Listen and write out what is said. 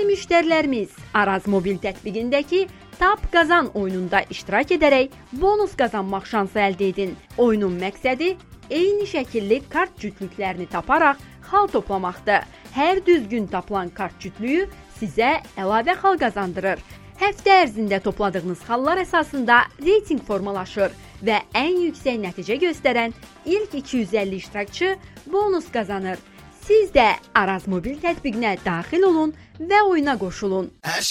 müştərilərimiz Araz mobil tətbiqindəki Tap Qazan oyununda iştirak edərək bonus qazanmaq şansı əldə edin. Oyunun məqsədi eyni şəkilli kart cütlüklərini taparaq xal toplamaqdır. Hər düzgün tapılan kart cütlüyü sizə əlavə xal qazandırır. Həftə ərzində topladığınız xallar əsasında reyting formalaşır və ən yüksək nəticə göstərən ilk 250 iştirakçı bonus qazanır. Siz də Araz mobil tətbiqinə daxil olun və oyuna qoşulun.